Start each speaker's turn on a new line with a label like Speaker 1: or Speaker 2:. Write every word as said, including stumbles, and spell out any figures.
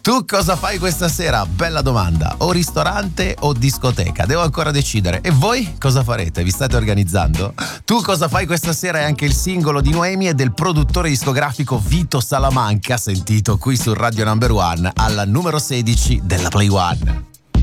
Speaker 1: Tu cosa fai questa sera? Bella domanda. O ristorante o discoteca? Devo ancora decidere. E voi cosa farete? Vi state organizzando? Tu cosa fai questa sera è anche il singolo di Noemi e del produttore discografico Vito Salamanca, sentito qui su Radio Number One alla numero sedici della Play One.